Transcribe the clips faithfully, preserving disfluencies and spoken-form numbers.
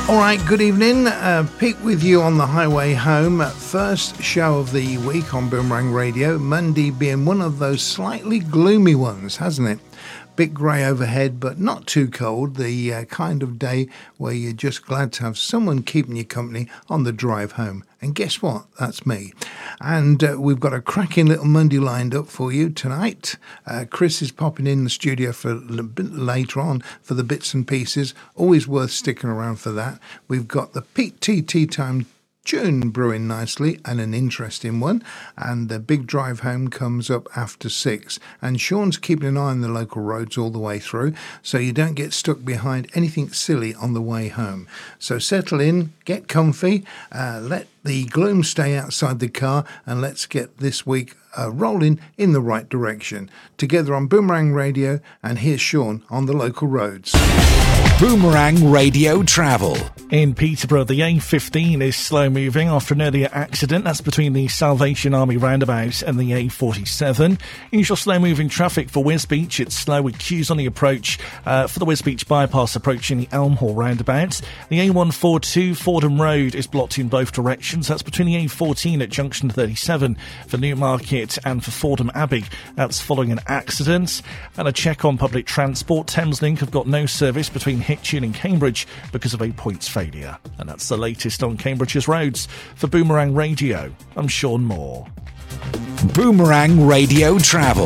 All right, good evening. Uh, Pete with you on the highway home. First show of the week on Boomerang Radio. Monday being one of those slightly gloomy ones, hasn't it? Bit grey overhead, but not too cold. The uh, kind of day where you're just glad to have someone keeping you company on the drive home. And guess what? That's me. And uh, we've got a cracking little Monday lined up for you tonight. Uh, Chris is popping in the studio for a bit later on for the bits and pieces. Always worth sticking around for that. We've got the Pete T Tea Time tune brewing nicely, and an interesting one, and the big drive home comes up after six, and Sean's keeping an eye on the local roads all the way through so you don't get stuck behind anything silly on the way home. So settle in, get comfy, uh, let the gloom stay outside the car, and let's get this week uh, rolling in the right direction. Together on Boomerang Radio, and here's Sean on the local roads. Boomerang Radio Travel. In Peterborough, the A fifteen is slow moving after an earlier accident. That's between the Salvation Army roundabout and the A forty-seven. Usual slow moving traffic for Wisbeach. It's slow with queues on the approach uh, for the Wisbeach bypass approaching the Elmhall roundabout. The A one forty-two Fordham Road is blocked in both directions. That's between the A fourteen at junction thirty-seven for Newmarket and for Fordham Abbey. That's following an accident. And a check on public transport. Thameslink have got no service between Hitchin and Cambridge because of a points failure. And that's the latest on Cambridge's roads. For Boomerang Radio, I'm Sean Moore. Boomerang Radio Travel.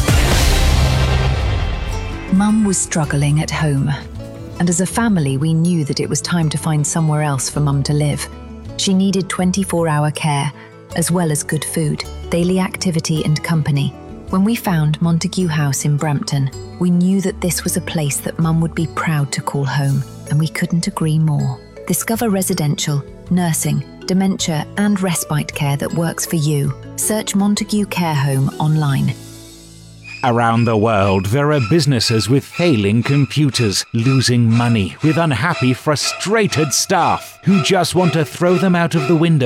Mum was struggling at home, and as a family we knew that it was time to find somewhere else for Mum to live. She needed twenty-four hour care, as well as good food, daily activity and company. When we found Montague House in Brampton, we knew that this was a place that Mum would be proud to call home, and we couldn't agree more. Discover residential, nursing, dementia and respite care that works for you. Search Montague Care Home online. Around the world, there are businesses with failing computers, losing money, with unhappy, frustrated staff who just want to throw them out of the window